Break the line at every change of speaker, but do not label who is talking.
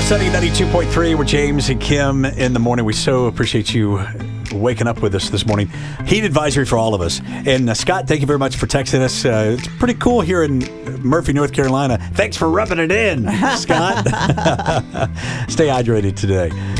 We're Sunny 92.3. We're James and Kim in the morning. We so appreciate you waking up with us this morning. Heat advisory for all of us. And Scott, thank you very much for texting us. It's pretty cool here in Murphy, North Carolina. Thanks for rubbing it in, Scott. Stay hydrated today.